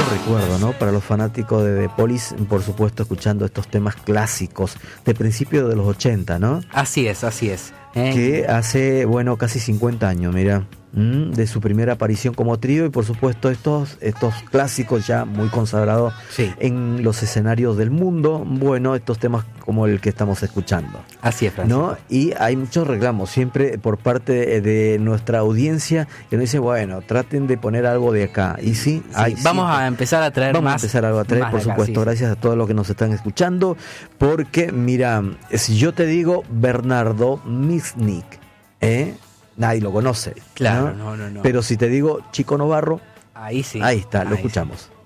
recuerdo, ¿no? Para los fanáticos de The Police, por supuesto, escuchando estos temas clásicos de principios de los 80, ¿no? Así es. Que hace, bueno, casi 50 años, mira, de su primera aparición como trío, y por supuesto estos clásicos ya muy consagrados en los escenarios del mundo. Bueno, estos temas como el que estamos escuchando. Así es, Francisco. ¿No? Y hay muchos reclamos siempre por parte de nuestra audiencia que nos dice, bueno, traten de poner algo de acá. Y sí, vamos a empezar a traer vamos a empezar algo a traer, por supuesto, gracias a todos los que nos están escuchando, porque mira, si yo te digo Bernardo Michnik, nadie lo conoce. Claro, ¿no? No. Pero si te digo Chico Novarro, ahí sí. Ahí está, lo Ahí escuchamos. Sí.